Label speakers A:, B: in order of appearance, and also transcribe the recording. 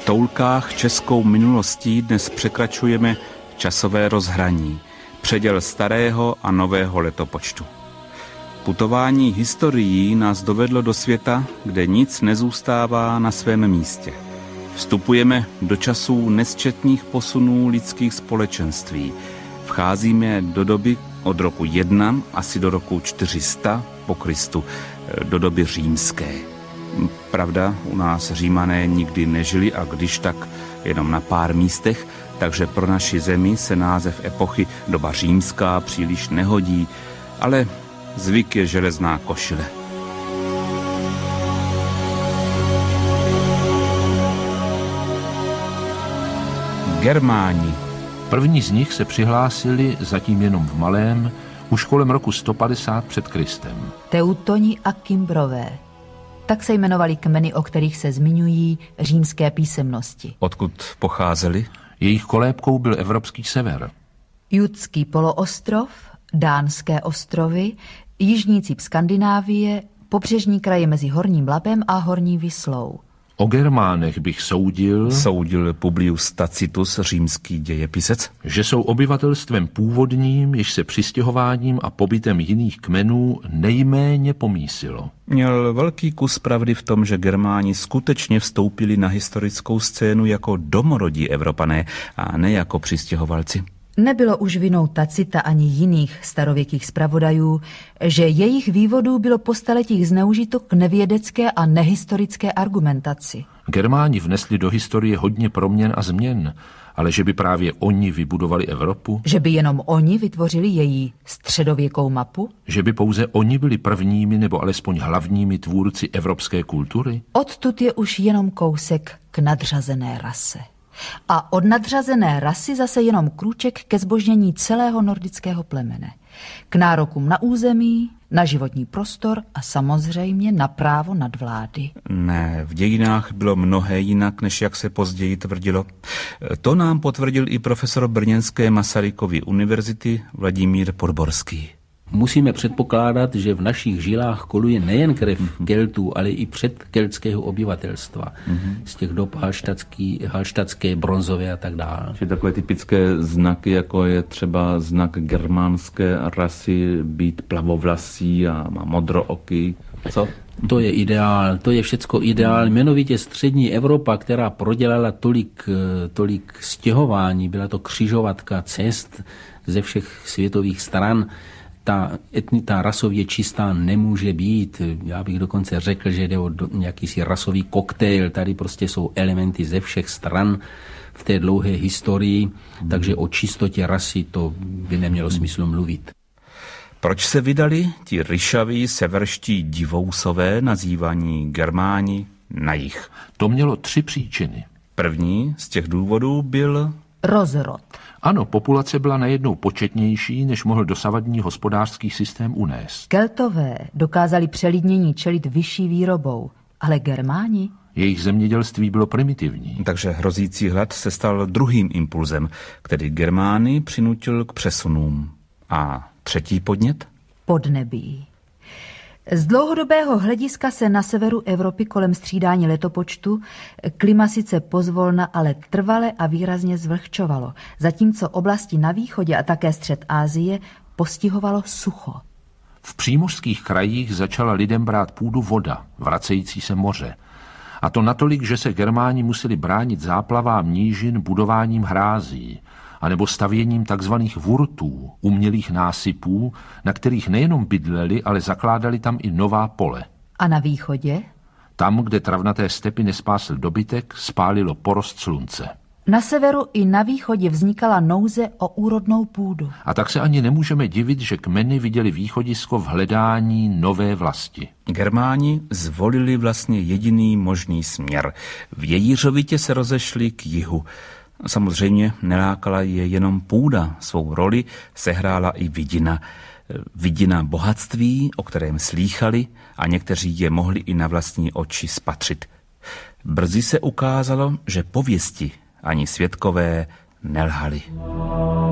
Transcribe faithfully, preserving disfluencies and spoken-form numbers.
A: toulkách českou minulostí dnes překračujeme časové rozhraní, předěl starého a nového letopočtu. Putování historií nás dovedlo do světa, kde nic nezůstává na svém místě. Vstupujeme do časů nesčetných posunů lidských společenství. Vcházíme do doby od roku jedna asi do roku čtyři sta po Kristu, do doby římské. Pravda, u nás Římané nikdy nežili a když tak jenom na pár místech, takže pro naši zemi se název epochy doba římská příliš nehodí, ale zvyk je železná košile. Germáni.
B: První z nich se přihlásili zatím jenom v malém, už kolem roku sto padesát před Kristem.
C: Teutoni a Kimbrové. Tak se jmenovali kmeny, o kterých se zmiňují římské písemnosti.
A: Odkud pocházeli?
B: Jejich kolébkou byl evropský sever.
C: Judský poloostrov, Dánské ostrovy, jižní cíp Skandinávie, pobřežní kraje mezi Horním Labem a Horní Vislou.
B: O Germánech bych soudil...
A: Soudil Publius Tacitus, římský dějepisec,
B: že jsou obyvatelstvem původním, jež se přistěhováním a pobytem jiných kmenů nejméně pomísilo.
A: Měl velký kus pravdy v tom, že Germáni skutečně vstoupili na historickou scénu jako domorodí Evropané a ne jako přistěhovalci.
C: Nebylo už vinou Tacita ani jiných starověkých zpravodajů, že jejich vývodů bylo po staletích zneužito k nevědecké a nehistorické argumentaci.
B: Germáni vnesli do historie hodně proměn a změn, ale že by právě oni vybudovali Evropu?
C: Že by jenom oni vytvořili její středověkou mapu?
B: Že by pouze oni byli prvními nebo alespoň hlavními tvůrci evropské kultury?
C: Odtud je už jenom kousek k nadřazené rase. A od nadřazené rasy zase jenom krůček ke zbožnění celého nordického plemene. K nárokům na území, na životní prostor a samozřejmě na právo nadvlády.
A: Ne, v dějinách bylo mnohé jinak, než jak se později tvrdilo. To nám potvrdil i profesor brněnské Masarykovy univerzity Vladimír Podborský.
D: Musíme předpokládat, že v našich žilách koluje nejen krev Keltů, ale i předkeltského obyvatelstva. Mm-hmm. Z těch dob halštatský, halštatské, bronzové a tak dále.
E: Či takové typické znaky, jako je třeba znak germánské rasy, být plavovlasý a má modrooký. Co?
D: To je ideál, to je všecko ideál. Jmenovitě střední Evropa, která prodělala tolik, tolik stěhování, byla to křižovatka cest ze všech světových stran. Ta etnita rasově čistá nemůže být. Já bych dokonce řekl, že jde o nějaký rasový koktejl. Tady prostě jsou elementy ze všech stran v té dlouhé historii, takže o čistotě rasy to by nemělo smyslu mluvit.
A: Proč se vydali ti ryšaví severští divousové, nazývaní Germáni, na jih?
B: To mělo tři příčiny.
A: První z těch důvodů byl
C: rozrod.
B: Ano, populace byla najednou početnější, než mohl dosavadní hospodářský systém unést.
C: Keltové dokázali přelidnění čelit vyšší výrobou, ale Germáni?
B: Jejich zemědělství bylo primitivní.
A: Takže hrozící hlad se stal druhým impulzem, který Germány přinutil k přesunům. A třetí podnět?
C: Podnebí. Z dlouhodobého hlediska se na severu Evropy kolem střídání letopočtu klima sice pozvolna, ale trvale a výrazně zvlhčovalo, zatímco oblasti na východě a také střed Asie postihovalo sucho.
B: V přímořských krajích začala lidem brát půdu voda, vracející se moře. A to natolik, že se Germáni museli bránit záplavám nížin budováním hrází, anebo stavěním takzvaných vurtů, umělých násypů, na kterých nejenom bydleli, ale zakládali tam i nová pole.
C: A na východě?
B: Tam, kde travnaté stepy nespásl dobytek, spálilo porost slunce.
C: Na severu i na východě vznikala nouze o úrodnou půdu.
B: A tak se ani nemůžeme divit, že kmeny viděli východisko v hledání nové vlasti.
A: Germáni zvolili vlastně jediný možný směr. V Jejířovitě se rozešli k jihu. Samozřejmě nelákala je jenom půda, svou roli sehrála i vidina. Vidina bohatství, o kterém slýchali a někteří je mohli i na vlastní oči spatřit. Brzy se ukázalo, že pověsti ani svědkové nelhali.